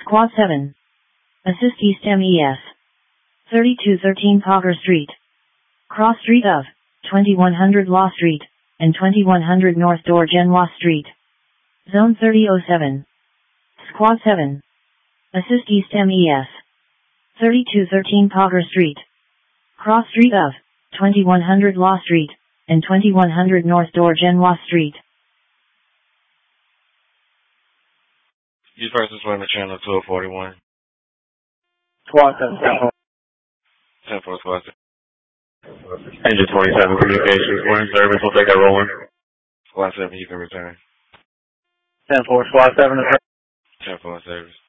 Squad 7. Assist East MES. 3213 Pogger Street. Cross Street of 2100 Law Street and 2100 North Door Genoa Street. Zone 3007. Squad 7. Assist East MES. 3213 Pogger Street. Cross Street of 2100 Law Street and 2100 North Door Genoa Street. You persons were in the channel 1241. Squad 7. 10-4 Squad 7. Engine 27 communications. We're in service. We'll take that rolling. Squad 7, you can return. 10-4 Squad 7. 10-4 service.